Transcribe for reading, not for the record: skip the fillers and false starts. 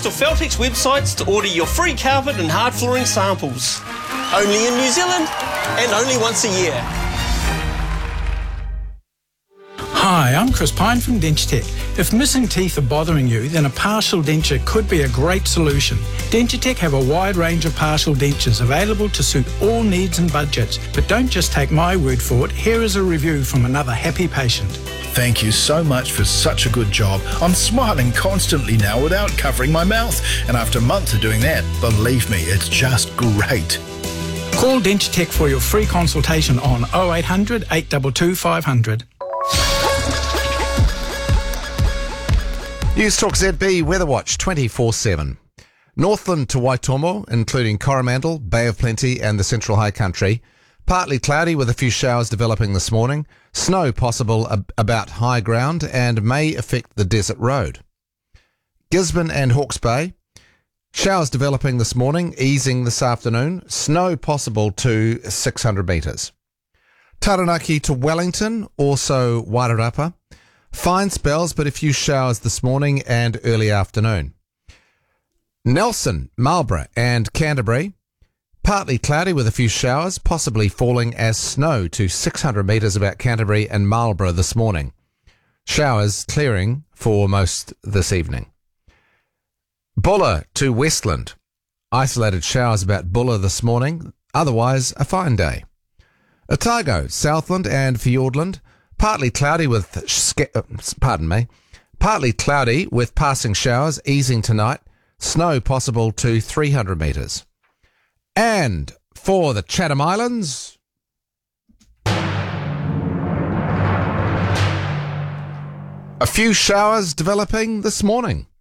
Coast or Feltex websites to order your free carpet and hard flooring samples. Only in New Zealand and only once a year. Hi, I'm Chris Pine from Dentutech. If missing teeth are bothering you, then a partial denture could be a great solution. Dentutech have a wide range of partial dentures available to suit all needs and budgets. But don't just take my word for it. Here is a review from another happy patient. Thank you so much for such a good job. I'm smiling constantly now without covering my mouth. And after months of doing that, believe me, it's just great. Call Dentutech for your free consultation on 0800 822 500. News Talk ZB Weather Watch 24/7. Northland to Waitomo, including Coromandel, Bay of Plenty and the Central High Country. Partly cloudy with a few showers developing this morning. Snow possible about high ground and may affect the desert road. Gisborne and Hawke's Bay. Showers developing this morning, easing this afternoon. Snow possible to 600 metres. Taranaki to Wellington, also Wairarapa. Fine spells, but a few showers this morning and early afternoon. Nelson, Marlborough and Canterbury. Partly cloudy with a few showers, possibly falling as snow to 600 metres about Canterbury and Marlborough this morning. Showers clearing for most this evening. Bulla to Westland. Isolated showers about Bulla this morning, otherwise a fine day. Otago, Southland and Fiordland. Partly cloudy with passing showers, easing tonight. Snow possible to 300 metres. And for the Chatham Islands, a few showers developing this morning.